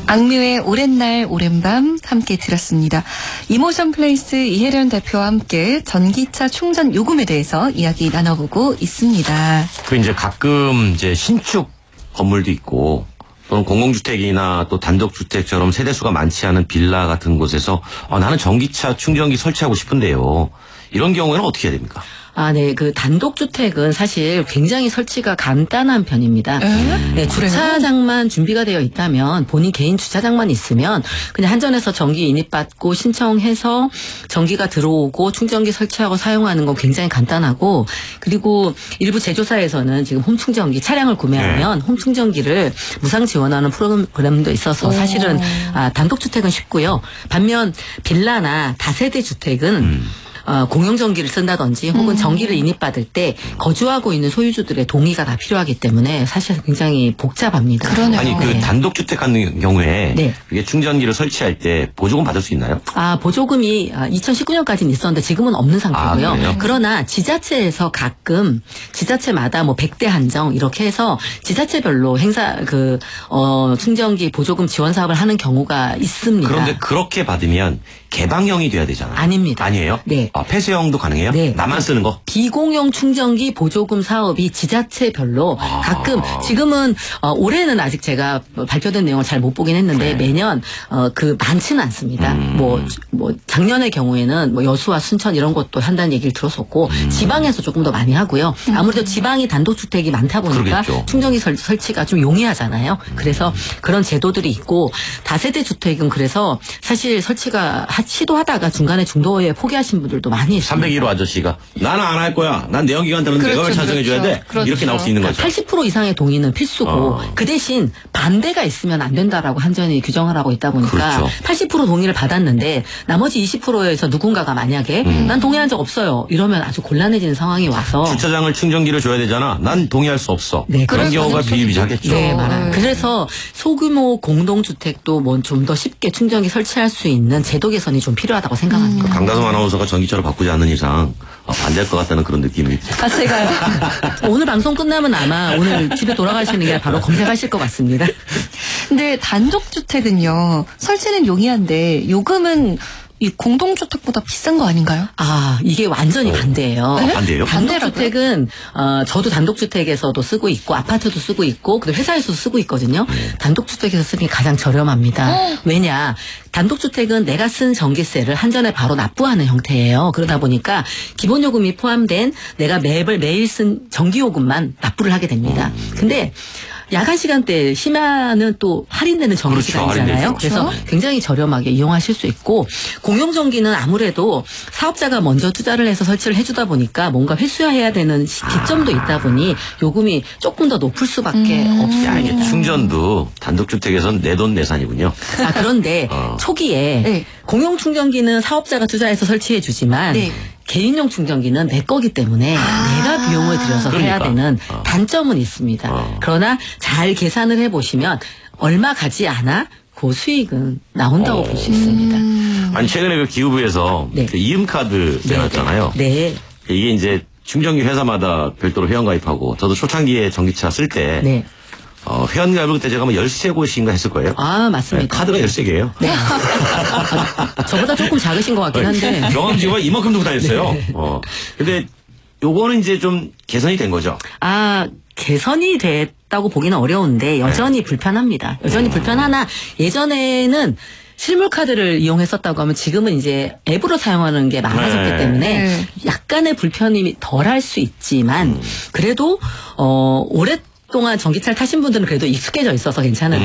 악뮤의 오랜 날 오랜 밤 함께 들었습니다. 이모션 플레이스 이혜련 대표와 함께 전기차 충전 요금에 대해서 이야기 나눠보고 있습니다. 그 이제 가끔 이제 신축 건물도 있고 또는 공공주택이나 또 단독주택처럼 세대수가 많지 않은 빌라 같은 곳에서 나는 전기차 충전기 설치하고 싶은데요. 이런 경우에는 어떻게 해야 됩니까? 네. 그 단독주택은 사실 굉장히 설치가 간단한 편입니다. 네, 주차장만 준비가 되어 있다면 본인 개인 주차장만 있으면 그냥 한전에서 전기 인입받고 신청해서 전기가 들어오고 충전기 설치하고 사용하는 건 굉장히 간단하고 그리고 일부 제조사에서는 지금 홈충전기 차량을 구매하면 홈충전기를 무상 지원하는 프로그램도 있어서 사실은 단독주택은 쉽고요. 반면 빌라나 다세대 주택은 공용전기를 쓴다든지 혹은 전기를 인입받을 때 거주하고 있는 소유주들의 동의가 다 필요하기 때문에 사실 굉장히 복잡합니다. 그러네요. 아니 그 단독주택 같은 경우에 네. 그게 충전기를 설치할 때 보조금 받을 수 있나요? 보조금이 2019년까지는 있었는데 지금은 없는 상태고요. 그래요? 그러나 지자체에서 가끔 지자체마다 뭐 100대 한정 이렇게 해서 지자체별로 충전기 보조금 지원 사업을 하는 경우가 있습니다. 그런데 그렇게 받으면 개방형이 돼야 되잖아요. 아닙니다. 아니에요? 네. 폐쇄형도 가능해요? 네. 나만 쓰는 거? 비공용 충전기 보조금 사업이 지자체별로 가끔 지금은 올해는 아직 제가 발표된 내용을 잘 못 보긴 했는데 매년 많지는 않습니다. 뭐 작년의 경우에는 뭐 여수와 순천 이런 것도 한다는 얘기를 들었었고 지방에서 조금 더 많이 하고요. 아무래도 지방이 단독주택이 많다 보니까 그러겠죠. 충전기 설치가 좀 용이하잖아요. 그래서 그런 제도들이 있고 다세대 주택은 그래서 사실 설치가 시도하다가 중간에 중도에 포기하신 분들도 많이 있습니다. 301호 아저씨가 나는 안 할 거야. 난 내연기관 들었는데 내가 왜 찬성해줘야 돼? 그렇죠. 이렇게 나올 수 있는 거죠. 80% 이상의 동의는 필수고 그 대신 반대가 있으면 안 된다라고 한전이 규정을 하고 있다 보니까 그렇죠. 80% 동의를 받았는데 나머지 20%에서 누군가가 만약에 난 동의한 적 없어요. 이러면 아주 곤란해지는 상황이 와서 주차장을 충전기를 줘야 되잖아. 난 동의할 수 없어. 네, 그런 경우가 비일비재하겠죠. 네, 맞아요. 그래서 소규모 공동주택도 뭐 좀 더 쉽게 충전기 설치할 수 있는 제도 개선이 좀 필요하다고 생각합니다. 강다솜 아나운서가 전기차로 바꾸지 않는 이상 안 될 것 같다는 그런 느낌이. 제가요. 오늘 방송 끝나면 아마 오늘 집에 돌아가시는 게 바로 검색하실 것 같습니다. 근데 단독주택은요. 설치는 용이한데 요금은 이 공동주택보다 비싼 거 아닌가요? 이게 완전히 반대예요. 반대예요? 단독주택은 저도 단독주택에서도 쓰고 있고 아파트도 쓰고 있고 그리고 회사에서도 쓰고 있거든요. 단독주택에서 쓰는 게 가장 저렴합니다. 왜냐? 단독주택은 내가 쓴 전기세를 한전에 바로 납부하는 형태예요. 그러다 보니까 기본요금이 포함된 내가 매일 쓴 전기요금만 납부를 하게 됩니다. 근데 야간 시간대 심야는 또 할인되는 전기 그렇죠, 시간이잖아요. 할인되죠. 그래서 굉장히 저렴하게 이용하실 수 있고 공용전기는 아무래도 사업자가 먼저 투자를 해서 설치를 해주다 보니까 뭔가 회수해야 되는 기점도 있다 보니 요금이 조금 더 높을 수밖에 없습니다. 이게 충전도 단독주택에선 내돈내산이군요. 그런데 초기에 네. 공용충전기는 사업자가 투자해서 설치해 주지만 네. 개인용 충전기는 내 거기 때문에 내가 비용을 들여서 해야 되는 단점은 있습니다. 그러나 잘 계산을 해보시면 얼마 가지 않아 그 수익은 나온다고 볼 수 있습니다. 아니 최근에 그 기후부에서 네. 그 이음카드 내놨잖아요. 네. 이게 이제 충전기 회사마다 별도로 회원가입하고 저도 초창기에 전기차 쓸 때 네. 회원가입을 그때 제가 뭐 13곳인가 했을 거예요. 맞습니다. 카드가 13개예요. 네. 저보다 조금 작으신 것 같긴 한데. 경험치가 이만큼 두고 다녔어요. 근데 요거는 이제 좀 개선이 된 거죠. 개선이 됐다고 보기는 어려운데 여전히 불편합니다. 여전히 불편하나 예전에는 실물 카드를 이용했었다고 하면 지금은 이제 앱으로 사용하는 게 많아졌기 때문에 약간의 불편이 덜할 수 있지만 그래도 오랫동안 전기차를 타신 분들은 그래도 익숙해져 있어서 괜찮은데